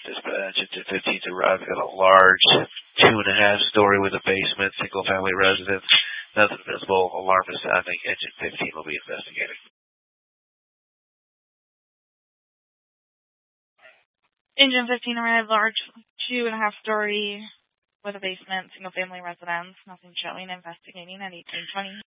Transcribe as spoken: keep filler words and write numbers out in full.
Dispatch, engine fifteen's arrived. Got a large two and a half story with a basement, single family residence. Nothing visible. Alarm is sounding. Engine fifteen will be investigating. Engine fifteen arrived, large two and a half story with a basement, single family residence. Nothing showing. Investigating at eighteen twenty.